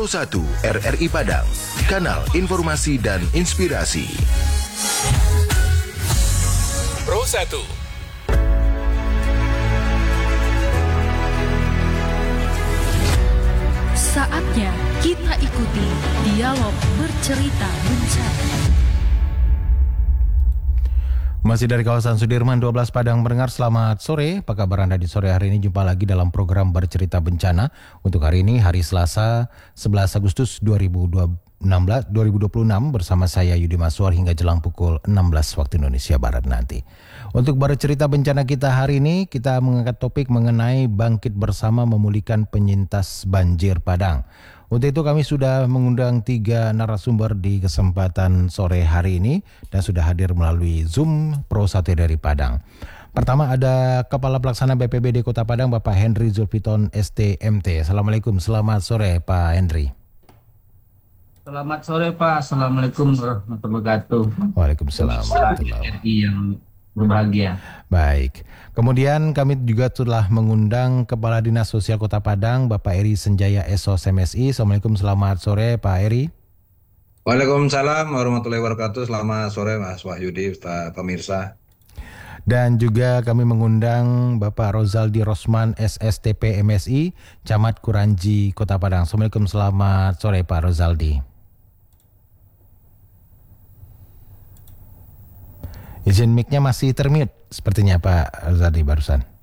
Pro 1 RRI Padang, kanal informasi dan inspirasi. Pro 1. Saatnya kita ikuti dialog bercerita bencana. Masih dari kawasan Sudirman 12 Padang pendengar, selamat sore. Apa kabar Anda di sore hari ini? Jumpa lagi dalam program Bercerita Bencana. Untuk hari ini, hari Selasa 11 Agustus 2026 bersama saya Yudi Maswar hingga jelang pukul 16 waktu Indonesia Barat nanti. Untuk Bercerita Bencana kita hari ini, kita mengangkat topik mengenai bangkit bersama memulihkan penyintas banjir Padang. Untuk itu kami sudah mengundang 3 narasumber di kesempatan sore hari ini dan sudah hadir melalui Zoom Pro 1 dari Padang. Pertama ada Kepala Pelaksana BPBD Kota Padang Bapak Henry Zulfiton STMT. Assalamualaikum, selamat sore Pak Henry. Selamat sore Pak, Assalamualaikum warahmatullahi wabarakatuh. Waalaikumsalam warahmatullahi RRI yang berbahagia. Baik, kemudian kami juga telah mengundang Kepala Dinas Sosial Kota Padang Bapak Eri Senjaya SOS MSI. Assalamualaikum, selamat sore Pak Eri. Waalaikumsalam warahmatullahi wabarakatuh. Selamat sore Mas Wahyudi, pemirsa. Dan juga kami mengundang Bapak Rozaldi Rosman SSTP MSI, Camat Kuranji Kota Padang. Assalamualaikum, selamat sore Pak Rozaldi. Izin mic-nya masih termute sepertinya Pak Rozaldi barusan.